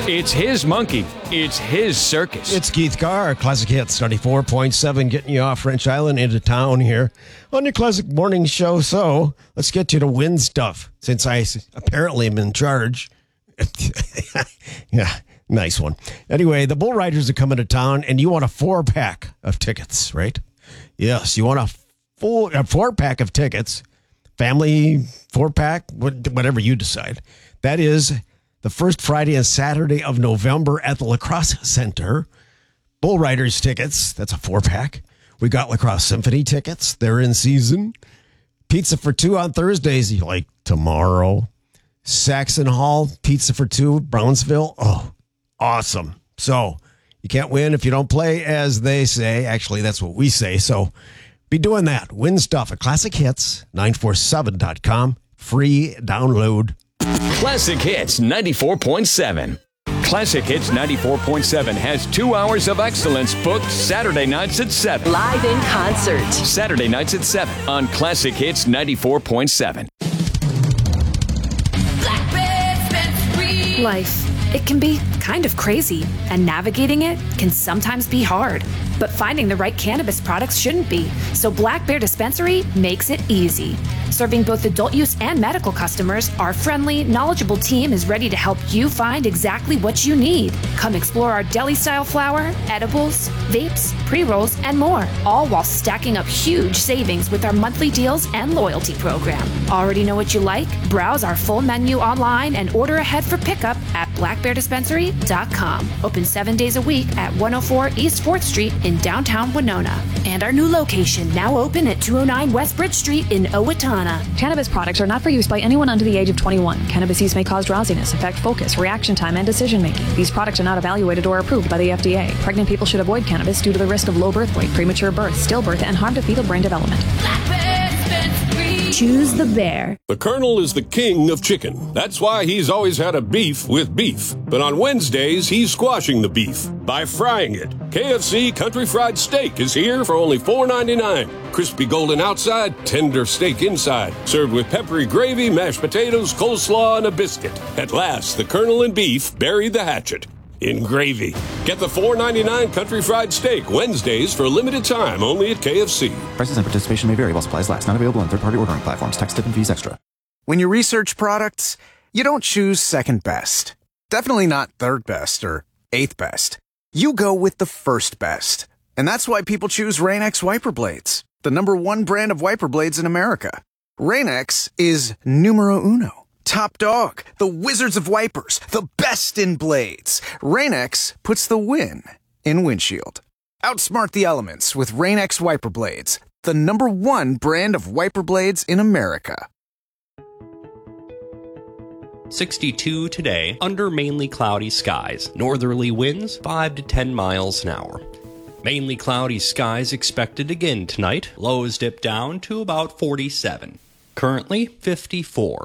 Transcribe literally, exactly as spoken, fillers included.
It's his monkey. It's his circus. It's Keith Carr, Classic Hits ninety-four point seven, getting you off French Island into town here on your Classic Morning Show. So let's get you to win stuff, since I apparently am in charge. Yeah, nice one. Anyway, the Bull Riders are coming to town, and you want a four-pack of tickets, right? Yes, you want a, full, a four-pack of tickets, family four-pack, whatever you decide. That is the first Friday and Saturday of November at the La Crosse Center. Bull Riders tickets, that's a four-pack. We got La Crosse Symphony tickets. They're in season. Pizza for two on Thursdays, you like tomorrow. Saxon Hall, pizza for two, Brownsville. Oh, awesome. So you can't win if you don't play, as they say. Actually, that's what we say. So be doing that. Win stuff at classic hits nine four seven dot com. Free download. Classic Hits ninety-four point seven. Classic Hits ninety-four point seven has two hours of excellence booked Saturday nights at seven. Live in concert. Saturday nights at seven on Classic Hits ninety-four point seven. Life, it can be kind of crazy, and navigating it can sometimes be hard. But finding the right cannabis products shouldn't be, so Black Bear Dispensary makes it easy. Serving both adult use and medical customers, our friendly, knowledgeable team is ready to help you find exactly what you need. Come explore our deli-style flower, edibles, vapes, pre-rolls, and more, all while stacking up huge savings with our monthly deals and loyalty program. Already know what you like? Browse our full menu online and order ahead for pickup at black bear dispensary dot com. Open seven days a week at one oh four East fourth Street in downtown Winona. And our new location, now open at two oh nine West Bridge Street in Owatonna. Cannabis products are not for use by anyone under the age of twenty-one. Cannabis use may cause drowsiness, affect focus, reaction time, and decision making. These products are not evaluated or approved by the F D A. Pregnant people should avoid cannabis due to the risk of low birth weight, premature birth, stillbirth, and harm to fetal brain development. Choose the bear. The Colonel is the king of chicken. That's why he's always had a beef with beef. But on Wednesdays, he's squashing the beef by frying it. K F C Country Fried Steak is here for only four ninety-nine. Crispy golden outside, tender steak inside. Served with peppery gravy, mashed potatoes, coleslaw, and a biscuit. At last, the Colonel and beef buried the hatchet in gravy. Get the four ninety-nine Country Fried Steak Wednesdays for a limited time only at K F C. Prices and participation may vary while supplies last. Not available on third-party ordering platforms. Tax, tip, and fees extra. When you research products, you don't choose second best. Definitely not third best or eighth best. You go with the first best. And that's why people choose Rain-X Wiper Blades, the number one brand of wiper blades in America. Rain-X is numero uno. Top dog, the wizards of wipers, the best in blades. Rain-X puts the win in windshield. Outsmart the elements with Rain-X Wiper Blades, the number one brand of wiper blades in America. sixty-two today, under mainly cloudy skies. Northerly winds five to ten miles an hour. Mainly cloudy skies expected again tonight. Lows dip down to about forty-seven. Currently fifty-four.